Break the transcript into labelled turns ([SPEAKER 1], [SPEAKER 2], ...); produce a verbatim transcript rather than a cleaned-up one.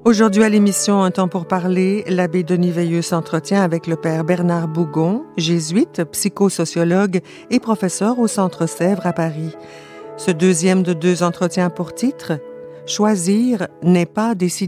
[SPEAKER 1] Aujourd'hui à l'émission Un temps pour parler, l'abbé Denis Veilleux s'entretient avec le père Bernard Bougon, jésuite, psychosociologue et professeur au Centre Sèvres à Paris. Ce deuxième de deux entretiens pour titre « Choisir n'est pas décider ».